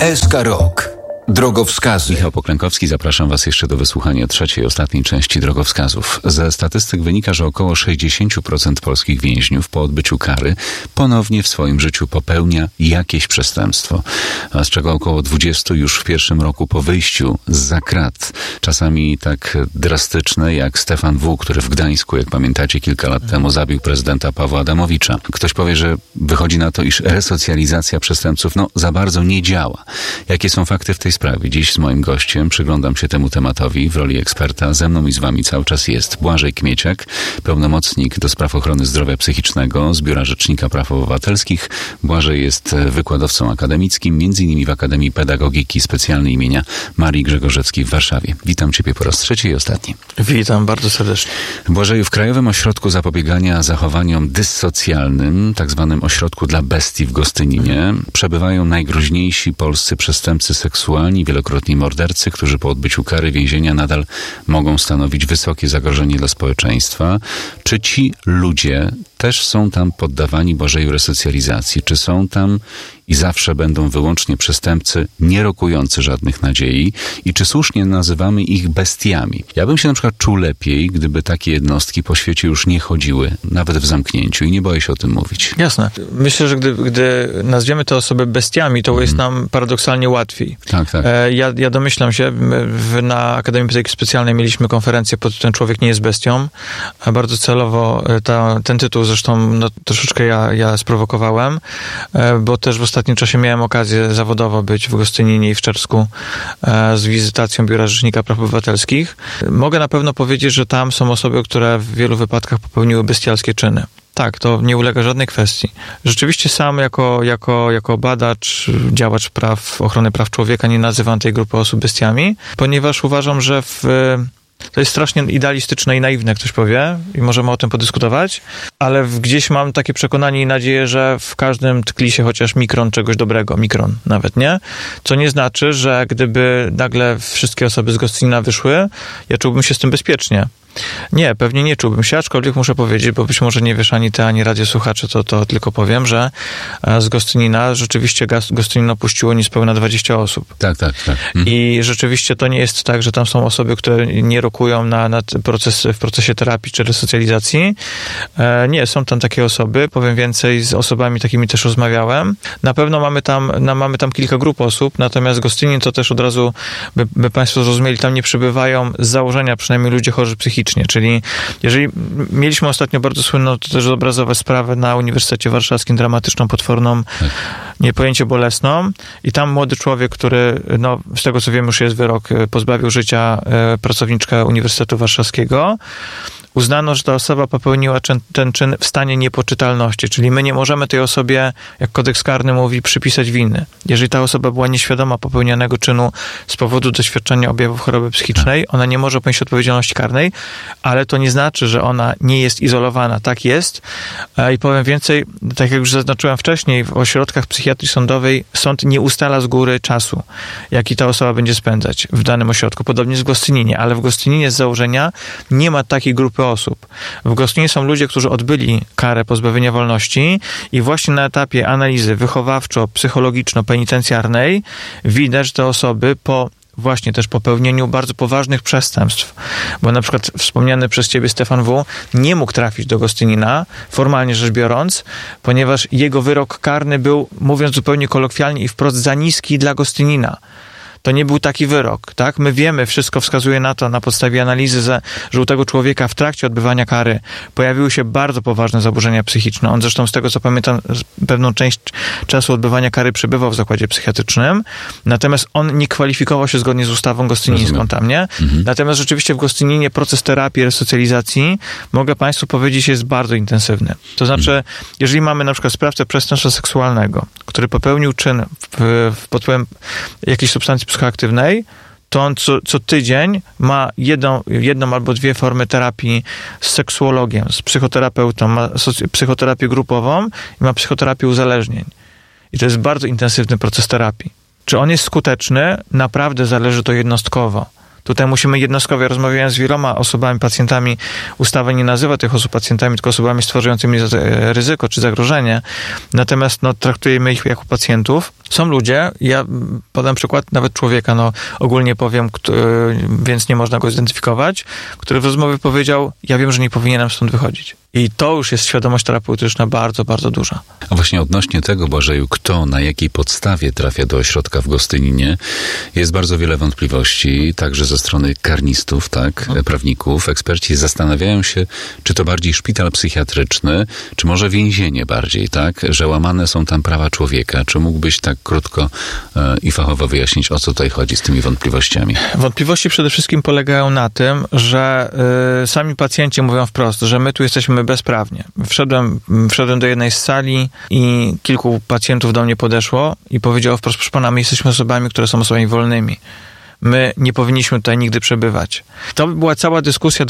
SK Rok. Drogowskazy. Michał Poklękowski, zapraszam Was jeszcze do wysłuchania trzeciej, ostatniej części drogowskazów. Ze statystyk wynika, że około 60% polskich więźniów po odbyciu kary ponownie w swoim życiu popełnia jakieś przestępstwo, a z czego około 20 już w pierwszym roku po wyjściu zza krat. Czasami tak drastyczne jak Stefan W., który w Gdańsku, jak pamiętacie, kilka lat temu zabił prezydenta Pawła Adamowicza. Ktoś powie, że wychodzi na to, iż resocjalizacja przestępców za bardzo nie działa. Jakie są fakty w tej sprawie? Dziś z moim gościem przyglądam się temu tematowi w roli eksperta. Ze mną i z Wami cały czas jest Błażej Kmieciak, pełnomocnik do spraw ochrony zdrowia psychicznego z Biura Rzecznika Praw Obywatelskich. Błażej jest wykładowcą akademickim, m.in. w Akademii Pedagogiki Specjalnej imienia Marii Grzegorzewskiej w Warszawie. Witam Ciebie po raz trzeci i ostatni. Witam bardzo serdecznie. Błażeju, w Krajowym Ośrodku Zapobiegania Zachowaniom Dyssocjalnym, tak zwanym ośrodku dla bestii w Gostyninie, przebywają najgroźniejsi polscy przestępcy seksualni, wielokrotni mordercy, którzy po odbyciu kary więzienia nadal mogą stanowić wysokie zagrożenie dla społeczeństwa. Czy ci ludzie też są tam poddawani, Błażeju, resocjalizacji? Czy są tam i zawsze będą wyłącznie przestępcy nie rokujący żadnych nadziei? I czy słusznie nazywamy ich bestiami? Ja bym się na przykład czuł lepiej, gdyby takie jednostki po świecie już nie chodziły, nawet w zamknięciu, i nie boję się o tym mówić. Jasne. Myślę, że gdy nazwiemy te osoby bestiami, to jest nam paradoksalnie łatwiej. Tak, tak. Ja domyślam się, na Akademii Pedagogiki Specjalnej mieliśmy konferencję pod tytułem Człowiek nie jest bestią. Bardzo celowo ten tytuł zresztą troszeczkę ja sprowokowałem, bo też w ostatnim czasie miałem okazję zawodowo być w Gostyninie i w Czersku z wizytacją Biura Rzecznika Praw Obywatelskich. Mogę na pewno powiedzieć, że tam są osoby, które w wielu wypadkach popełniły bestialskie czyny. Tak, to nie ulega żadnej kwestii. Rzeczywiście sam jako badacz, działacz ochrony praw człowieka nie nazywam tej grupy osób bestiami, ponieważ uważam, że to jest strasznie idealistyczne i naiwne, jak ktoś powie, i możemy o tym podyskutować, ale gdzieś mam takie przekonanie i nadzieję, że w każdym tkwi się chociaż mikron czegoś dobrego, mikron nawet, nie? Co nie znaczy, że gdyby nagle wszystkie osoby z Gostynina wyszły, ja czułbym się z tym bezpiecznie. Nie, pewnie nie czułbym się, aczkolwiek muszę powiedzieć, bo być może nie wiesz ani ty, ani radiosłuchacze, to tylko powiem, że z Gostynina rzeczywiście Gostynin opuściło niespełna 20 osób. Tak. I rzeczywiście to nie jest tak, że tam są osoby, które nie rokują w procesie terapii czy resocjalizacji. Nie, są tam takie osoby, powiem więcej, z osobami takimi też rozmawiałem. Na pewno mamy tam kilka grup osób, natomiast Gostynin to też od razu, by Państwo zrozumieli, tam nie przybywają z założenia przynajmniej ludzie chorzy psychicznie. Czyli jeżeli mieliśmy ostatnio bardzo słynną, to też obrazowe sprawę na Uniwersytecie Warszawskim, dramatyczną, potworną, niepojęcie bolesną, i tam młody człowiek, który, z tego co wiem, już jest wyrok, pozbawił życia pracowniczkę Uniwersytetu Warszawskiego. Uznano, że ta osoba popełniła ten czyn w stanie niepoczytalności, czyli my nie możemy tej osobie, jak kodeks karny mówi, przypisać winy. Jeżeli ta osoba była nieświadoma popełnionego czynu z powodu doświadczenia objawów choroby psychicznej, ona nie może ponieść odpowiedzialności karnej, ale to nie znaczy, że ona nie jest izolowana. Tak jest. I powiem więcej, tak jak już zaznaczyłem wcześniej, w ośrodkach psychiatrii sądowej sąd nie ustala z góry czasu, jaki ta osoba będzie spędzać w danym ośrodku. Podobnie jest w Gostyninie, ale w Gostyninie z założenia nie ma takiej grupy osób. W Gostyninie są ludzie, którzy odbyli karę pozbawienia wolności i właśnie na etapie analizy wychowawczo-psychologiczno-penitencjarnej widać, że te osoby po właśnie też popełnieniu bardzo poważnych przestępstw, bo na przykład wspomniany przez ciebie Stefan W. nie mógł trafić do Gostynina, formalnie rzecz biorąc, ponieważ jego wyrok karny był, mówiąc zupełnie kolokwialnie i wprost, za niski dla Gostynina. To nie był taki wyrok, tak? My wiemy, wszystko wskazuje na to, na podstawie analizy, że u tego człowieka w trakcie odbywania kary pojawiły się bardzo poważne zaburzenia psychiczne. On zresztą, z tego co pamiętam, pewną część czasu odbywania kary przebywał w zakładzie psychiatrycznym, natomiast on nie kwalifikował się zgodnie z ustawą gostynińską tam, nie? Natomiast rzeczywiście w Gostyninie proces terapii, resocjalizacji, mogę Państwu powiedzieć, jest bardzo intensywny. To znaczy, jeżeli mamy na przykład sprawcę przestępstwa seksualnego, który popełnił czyn pod wpływem jakiejś substancji psychoaktywnej, to on co tydzień ma jedną albo dwie formy terapii z seksuologiem, z psychoterapeutą, ma psychoterapię grupową i ma psychoterapię uzależnień. I to jest bardzo intensywny proces terapii. Czy on jest skuteczny? Naprawdę zależy to jednostkowo. Tutaj musimy jednostkowo, rozmawiając z wieloma osobami, pacjentami, ustawa nie nazywa tych osób pacjentami, tylko osobami stwarzającymi ryzyko czy zagrożenie. Natomiast traktujemy ich jako pacjentów. Są ludzie, ja podam przykład nawet człowieka, ogólnie powiem, więc nie można go zidentyfikować, który w rozmowie powiedział, ja wiem, że nie powinienem stąd wychodzić. I to już jest świadomość terapeutyczna bardzo, bardzo duża. A właśnie odnośnie tego, Błażeju, kto, na jakiej podstawie trafia do ośrodka w Gostyninie, jest bardzo wiele wątpliwości, także ze strony karnistów, prawników. Eksperci zastanawiają się, czy to bardziej szpital psychiatryczny, czy może więzienie bardziej, że łamane są tam prawa człowieka. Czy mógłbyś tak krótko i fachowo wyjaśnić, o co tutaj chodzi z tymi wątpliwościami? Wątpliwości przede wszystkim polegają na tym, że sami pacjenci mówią wprost, że my tu jesteśmy bezprawnie. Wszedłem do jednej z sali i kilku pacjentów do mnie podeszło i powiedziało wprost, proszę pana, my jesteśmy osobami, które są osobami wolnymi. My nie powinniśmy tutaj nigdy przebywać. To była cała dyskusja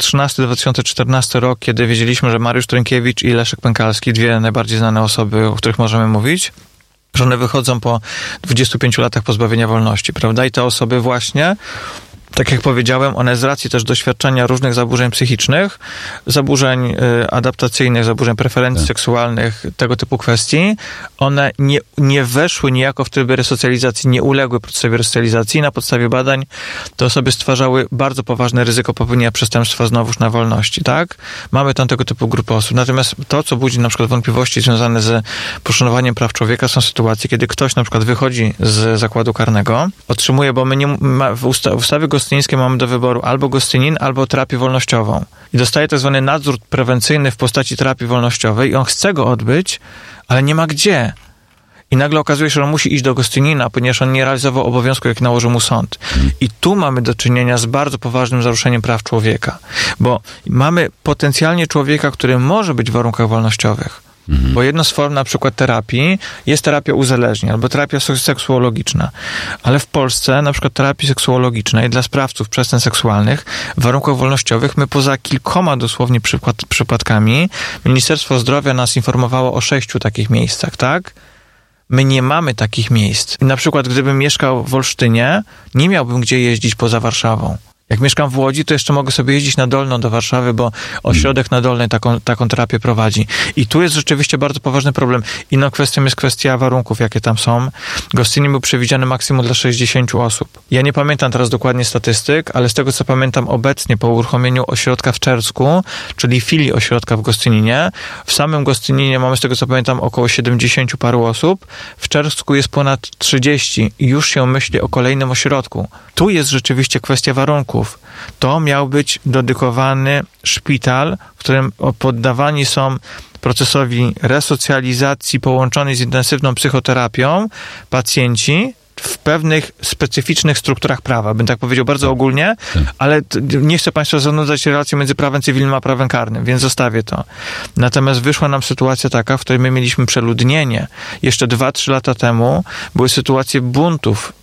2013-2014 rok, kiedy wiedzieliśmy, że Mariusz Trynkiewicz i Leszek Pękalski, dwie najbardziej znane osoby, o których możemy mówić, że one wychodzą po 25 latach pozbawienia wolności, prawda? I te osoby właśnie, tak jak powiedziałem, one z racji też doświadczenia różnych zaburzeń psychicznych, zaburzeń adaptacyjnych, zaburzeń preferencji seksualnych, tego typu kwestii, one nie weszły niejako w tryby resocjalizacji, nie uległy procesowi resocjalizacji i na podstawie badań te osoby stwarzały bardzo poważne ryzyko popełnienia przestępstwa znowuż na wolności, tak? Mamy tam tego typu grupy osób. Natomiast to, co budzi na przykład wątpliwości związane z poszanowaniem praw człowieka, są sytuacje, kiedy ktoś na przykład wychodzi z zakładu karnego, otrzymuje, bo my nie w ustawie gostynińskiej mamy do wyboru albo Gostynin, albo terapię wolnościową. I dostaje tak zwany nadzór prewencyjny w postaci terapii wolnościowej i on chce go odbyć, ale nie ma gdzie. I nagle okazuje się, że on musi iść do Gostynina, ponieważ on nie realizował obowiązku, jaki nałożył mu sąd. I tu mamy do czynienia z bardzo poważnym naruszeniem praw człowieka. Bo mamy potencjalnie człowieka, który może być w warunkach wolnościowych. Bo jedną z form na przykład terapii jest terapia uzależnień albo terapia seksuologiczna. Ale w Polsce na przykład terapii seksuologicznej dla sprawców przestępstw seksualnych w warunkach wolnościowych my poza kilkoma dosłownie przypadkami Ministerstwo Zdrowia nas informowało o 6 takich miejscach, tak? My nie mamy takich miejsc. I na przykład gdybym mieszkał w Olsztynie, nie miałbym gdzie jeździć poza Warszawą. Jak mieszkam w Łodzi, to jeszcze mogę sobie jeździć na Dolną do Warszawy, bo ośrodek na Dolnej taką terapię prowadzi. I tu jest rzeczywiście bardzo poważny problem. Inną kwestią jest kwestia warunków, jakie tam są. Gostynin był przewidziany maksimum dla 60 osób. Ja nie pamiętam teraz dokładnie statystyk, ale z tego, co pamiętam obecnie po uruchomieniu ośrodka w Czersku, czyli filii ośrodka w Gostyninie, w samym Gostyninie mamy, z tego, co pamiętam, około 70 paru osób. W Czersku jest ponad 30 i już się myśli o kolejnym ośrodku. Tu jest rzeczywiście kwestia warunków. To miał być dedykowany szpital, w którym poddawani są procesowi resocjalizacji połączonej z intensywną psychoterapią pacjenci w pewnych specyficznych strukturach prawa. Bym tak powiedział bardzo ogólnie, ale nie chcę Państwa zanudzać relacją między prawem cywilnym a prawem karnym, więc zostawię to. Natomiast wyszła nam sytuacja taka, w której my mieliśmy przeludnienie. Jeszcze 2-3 lata temu były sytuacje buntów,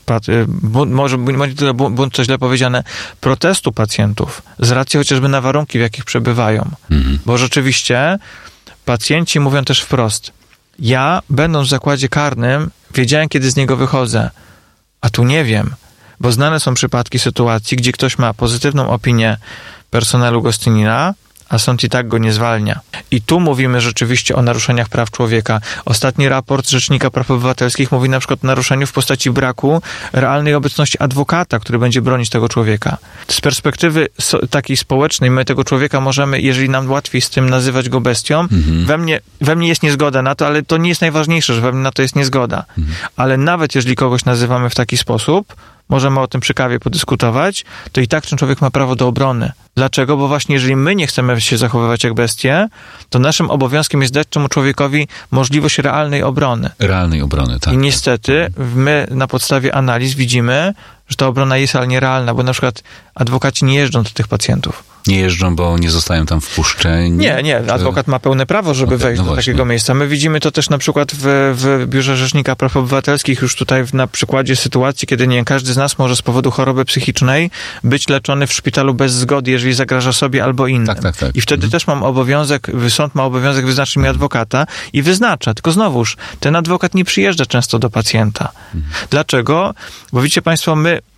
może nie tyle bunt, to źle powiedziane, protestu pacjentów z racji chociażby na warunki, w jakich przebywają. Bo rzeczywiście pacjenci mówią też wprost, ja, będąc w zakładzie karnym, wiedziałem, kiedy z niego wychodzę, a tu nie wiem, bo znane są przypadki sytuacji, gdzie ktoś ma pozytywną opinię personelu Gostynina, a sąd i tak go nie zwalnia. I tu mówimy rzeczywiście o naruszeniach praw człowieka. Ostatni raport Rzecznika Praw Obywatelskich mówi na przykład o naruszeniu w postaci braku realnej obecności adwokata, który będzie bronić tego człowieka. Z perspektywy takiej społecznej my tego człowieka możemy, jeżeli nam łatwiej z tym nazywać go bestią, we mnie jest niezgoda na to, ale to nie jest najważniejsze, że we mnie na to jest niezgoda. Ale nawet jeżeli kogoś nazywamy w taki sposób, możemy o tym przy kawie podyskutować, to i tak ten człowiek ma prawo do obrony. Dlaczego? Bo właśnie jeżeli my nie chcemy się zachowywać jak bestie, to naszym obowiązkiem jest dać temu człowiekowi możliwość realnej obrony. Realnej obrony, tak. I niestety my na podstawie analiz widzimy, że ta obrona jest, ale nierealna, bo na przykład adwokaci nie jeżdżą do tych pacjentów. Nie jeżdżą, bo nie zostają tam wpuszczeni? Nie. Adwokat ma pełne prawo, żeby wejść do takiego miejsca. My widzimy to też na przykład w Biurze Rzecznika Praw Obywatelskich, już tutaj na przykładzie sytuacji, kiedy nie każdy z nas może z powodu choroby psychicznej być leczony w szpitalu bez zgody, jeżeli zagraża sobie albo innym. Tak. I wtedy też mam obowiązek, sąd ma obowiązek wyznaczyć mi adwokata i wyznacza. Tylko znowuż, ten adwokat nie przyjeżdża często do pacjenta. Dlaczego? Bo widzicie Państwo, my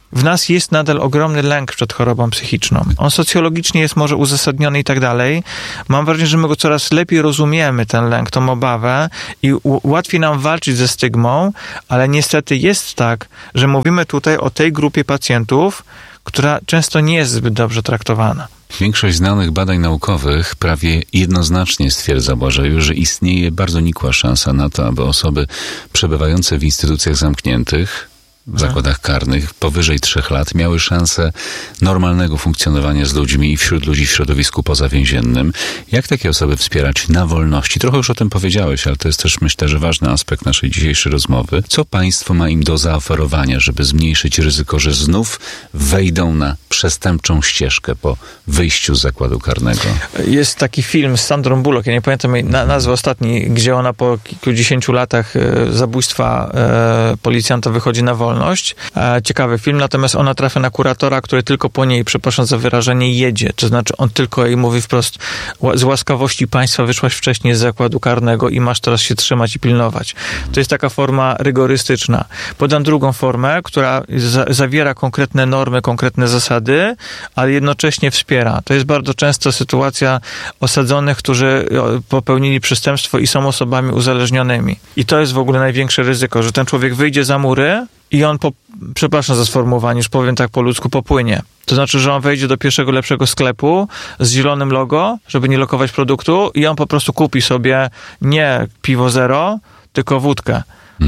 w nas jest nadal ogromny lęk przed chorobą psychiczną. On socjologicznie jest może uzasadniony i tak dalej. Mam wrażenie, że my go coraz lepiej rozumiemy, ten lęk, tą obawę i łatwiej nam walczyć ze stygmą, ale niestety jest tak, że mówimy tutaj o tej grupie pacjentów, która często nie jest zbyt dobrze traktowana. Większość znanych badań naukowych prawie jednoznacznie stwierdza, Błażeju, że istnieje bardzo nikła szansa na to, aby osoby przebywające w instytucjach zamkniętych, w zakładach karnych powyżej 3 lat miały szansę normalnego funkcjonowania z ludźmi i wśród ludzi w środowisku pozawięziennym. Jak takie osoby wspierać na wolności? Trochę już o tym powiedziałeś, ale to jest też, myślę, że ważny aspekt naszej dzisiejszej rozmowy. Co państwo ma im do zaoferowania, żeby zmniejszyć ryzyko, że znów wejdą na przestępczą ścieżkę po wyjściu z zakładu karnego? Jest taki film z Sandrą Bullock, ja nie pamiętam jej nazwy ostatni, gdzie ona po kilkudziesięciu latach zabójstwa policjanta wychodzi na wolność. Ciekawy film, natomiast ona trafia na kuratora, który tylko po niej, przepraszam za wyrażenie, jedzie. To znaczy on tylko jej mówi wprost: z łaskawości państwa wyszłaś wcześniej z zakładu karnego i masz teraz się trzymać i pilnować. To jest taka forma rygorystyczna. Podam drugą formę, która zawiera konkretne normy, konkretne zasady, ale jednocześnie wspiera. To jest bardzo często sytuacja osadzonych, którzy popełnili przestępstwo i są osobami uzależnionymi. I to jest w ogóle największe ryzyko, że ten człowiek wyjdzie za mury i on, przepraszam za sformułowanie, już powiem tak po ludzku, popłynie. To znaczy, że on wejdzie do pierwszego lepszego sklepu z zielonym logo, żeby nie lokować produktu, i on po prostu kupi sobie nie piwo zero, tylko wódkę.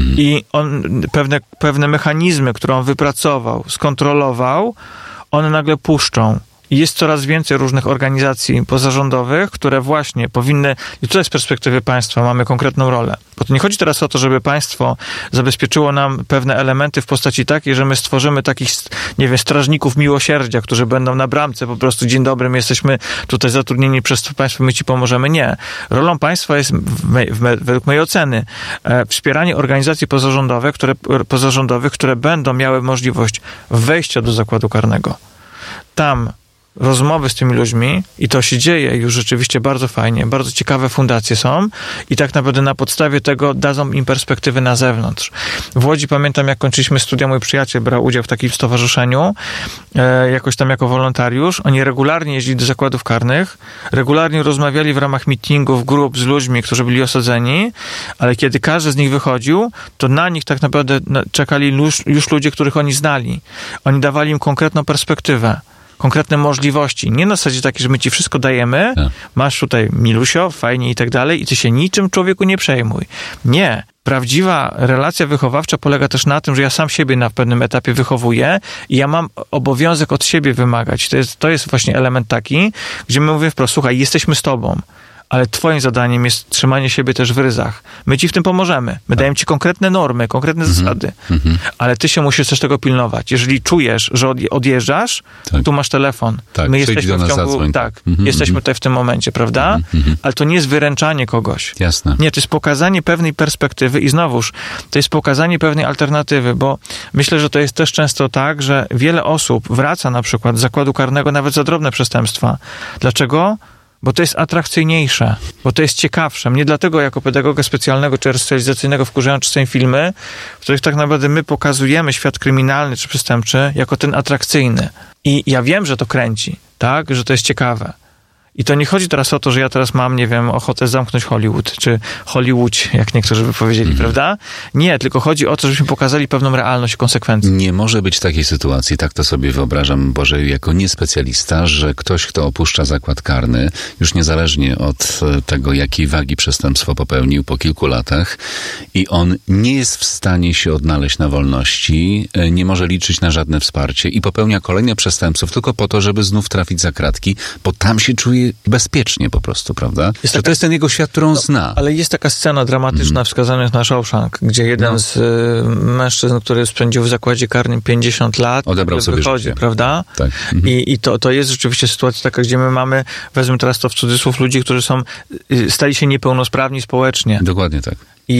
I on pewne mechanizmy, które on wypracował, skontrolował, one nagle puszczą. I jest coraz więcej różnych organizacji pozarządowych, które właśnie powinny, i tutaj z perspektywy państwa mamy konkretną rolę. Bo to nie chodzi teraz o to, żeby państwo zabezpieczyło nam pewne elementy w postaci takiej, że my stworzymy takich, nie wiem, strażników miłosierdzia, którzy będą na bramce po prostu: dzień dobry, my jesteśmy tutaj zatrudnieni przez państwo, my ci pomożemy. Nie. Rolą państwa jest, według mojej oceny, wspieranie organizacji pozarządowych, które będą miały możliwość wejścia do zakładu karnego. Tam rozmowy z tymi ludźmi, i to się dzieje już rzeczywiście bardzo fajnie, bardzo ciekawe fundacje są i tak naprawdę na podstawie tego dadzą im perspektywy na zewnątrz. W Łodzi pamiętam, jak kończyliśmy studia, mój przyjaciel brał udział w takim stowarzyszeniu, jakoś tam jako wolontariusz. Oni regularnie jeździli do zakładów karnych, regularnie rozmawiali w ramach meetingów, grup z ludźmi, którzy byli osadzeni, ale kiedy każdy z nich wychodził, to na nich tak naprawdę czekali już ludzie, których oni znali. Oni dawali im konkretną perspektywę, konkretne możliwości. Nie na zasadzie takiej, że my ci wszystko dajemy, masz tutaj milusio, fajnie i tak dalej, i ty się niczym, człowieku, nie przejmuj. Nie. Prawdziwa relacja wychowawcza polega też na tym, że ja sam siebie na pewnym etapie wychowuję i ja mam obowiązek od siebie wymagać. To jest właśnie element taki, gdzie my mówimy wprost: słuchaj, jesteśmy z tobą, ale twoim zadaniem jest trzymanie siebie też w ryzach. My ci w tym pomożemy. My dajemy ci konkretne normy, konkretne zasady. Ale ty się musisz też tego pilnować. Jeżeli czujesz, że odjeżdżasz, tu masz telefon. My jesteśmy w ciągu... jesteśmy tutaj w tym momencie, prawda? Ale to nie jest wyręczanie kogoś. Jasne. Nie, to jest pokazanie pewnej perspektywy i znowuż, to jest pokazanie pewnej alternatywy, bo myślę, że to jest też często tak, że wiele osób wraca na przykład z zakładu karnego nawet za drobne przestępstwa. Dlaczego? Bo to jest atrakcyjniejsze, bo to jest ciekawsze. Mnie dlatego jako pedagoga specjalnego czy resocjalizacyjnego wkurzają czasem filmy, w których tak naprawdę my pokazujemy świat kryminalny czy przestępczy jako ten atrakcyjny. I ja wiem, że to kręci, tak? Że to jest ciekawe. I to nie chodzi teraz o to, że ja teraz mam, nie wiem, ochotę zamknąć Hollywood, czy Hollywood, jak niektórzy by powiedzieli, prawda? Nie, tylko chodzi o to, żebyśmy pokazali pewną realność i konsekwencję. Nie może być takiej sytuacji, tak to sobie wyobrażam, Boże, jako niespecjalista, że ktoś, kto opuszcza zakład karny, już niezależnie od tego, jakiej wagi przestępstwo popełnił po kilku latach, i on nie jest w stanie się odnaleźć na wolności, nie może liczyć na żadne wsparcie i popełnia kolejne przestępstwo tylko po to, żeby znów trafić za kratki, bo tam się czuje bezpiecznie po prostu, prawda? To jest ten jego świat, który on zna. Ale jest taka scena dramatyczna wskazana na Shawshank, gdzie jeden z mężczyzn, który spędził w zakładzie karnym 50 lat, odebrał sobie wychodzi, życie, prawda? Tak. I to jest rzeczywiście sytuacja taka, gdzie my mamy, wezmę teraz to w cudzysłów, ludzi, którzy stali się niepełnosprawni społecznie. Dokładnie tak.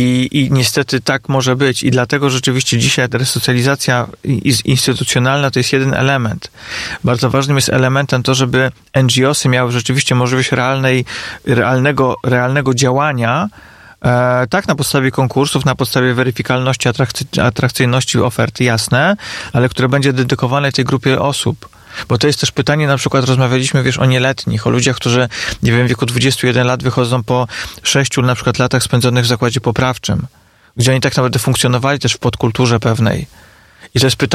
I niestety tak może być. I dlatego rzeczywiście dzisiaj resocjalizacja instytucjonalna to jest jeden element. Bardzo ważnym jest elementem to, żeby NGO-sy miały rzeczywiście możliwość realnego działania Tak, na podstawie konkursów, na podstawie weryfikalności, atrakcyjności oferty, jasne, ale które będzie dedykowane tej grupie osób. Bo to jest też pytanie, na przykład rozmawialiśmy, o nieletnich, o ludziach, którzy, nie wiem, w wieku 21 lat wychodzą po 6 na przykład latach spędzonych w zakładzie poprawczym, gdzie oni tak naprawdę funkcjonowali też w podkulturze pewnej. I to jest pytanie,